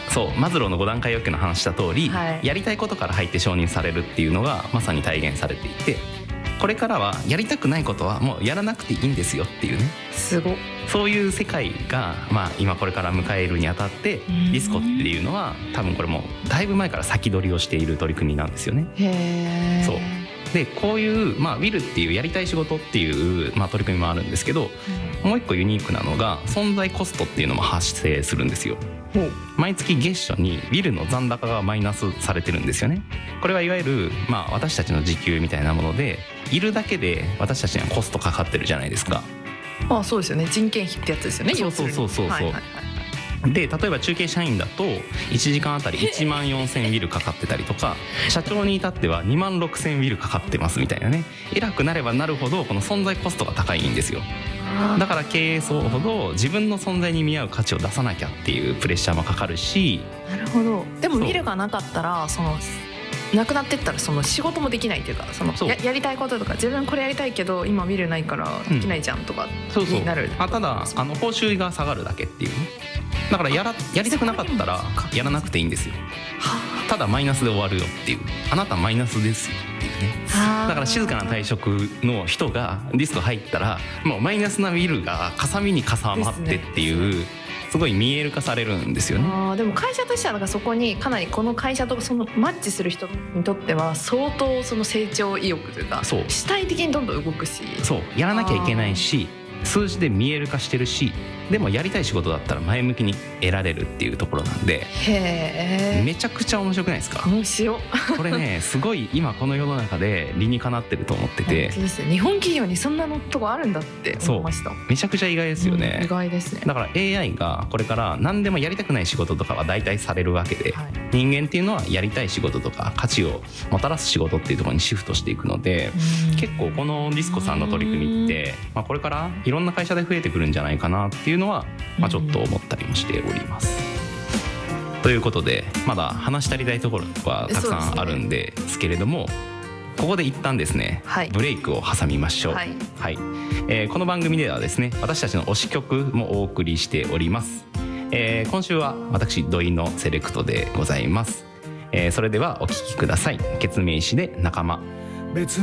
そうマズローの5段階欲求の話した通り、 はい、 やりたいことから入って承認されるっていうのがまさに体現されていて、これからはやりたくないことはもうやらなくていいんですよっていうね、 すごそういう世界が、今これから迎えるにあたってディスコっていうのは多分これもだいぶ前から先取りをしている取り組みなんですよね。 へー。 そうでこういう、ウィルっていうやりたい仕事っていう、取り組みもあるんですけど、もう一個ユニークなのが存在コストっていうのも発生するんですよ。毎月月初にウィルの残高がマイナスされてるんですよね。これはいわゆる、私たちの時給みたいなもので、いるだけで私たちにはコストかかってるじゃないですか。 あ、そうですよね、人件費ってやつですよね。 そう、で例えば中継社員だと1時間あたり1万4000ウィルかかってたりとか、社長に至っては2万6000ウィルかかってますみたいなね。偉くなればなるほどこの存在コストが高いんですよ。だから経営層ほど自分の存在に見合う価値を出さなきゃっていうプレッシャーもかかるし。 なるほど。でもウィルがなかったらなくなってったらその仕事もできないというか、やりたいこととか、自分これやりたいけど今ウィルないからできないじゃんとかになる。 ただ報酬が下がるだけっていうね。だからやりたくなかったらやらなくていいんですよ。ただマイナスで終わるよっていう、あなたマイナスですよっていうね。だから静かな退職の人がディスコ入ったらもうマイナスなウィルがかさみにかさまってっていう、すごい見える化されるんですよね。 でも会社としてはなんかそこにかなりこの会社とマッチする人にとっては相当成長意欲というか、主体的にどんどん動くし、 そうやらなきゃいけないし、数字で見える化してるし、でもやりたい仕事だったら前向きに得られるっていうところなんで、めちゃくちゃ面白くないですか。 面白いこれね、すごい今この世の中で理にかなってると思ってて、 日本企業にそんなのとこあるんだって思いました。 めちゃくちゃ意外ですよね。 意外ですね。 だから AI がこれから何でもやりたくない仕事とかは代替されるわけで、人間っていうのはやりたい仕事とか価値をもたらす仕事っていうところにシフトしていくので、結構このディスコさんの取り組みって、これからいろんな会社で増えてくるんじゃないかなっていうのは、ちょっと思ったりもしております。ということで、まだ話し足りないところはたくさんあるんですけれども、ここで一旦ですね、ブレイクを挟みましょう。この番組ではですね、私たちの推し曲もお送りしております。今週は私土井のセレクトでございます。それではお聴きください。ケツメイシで仲間。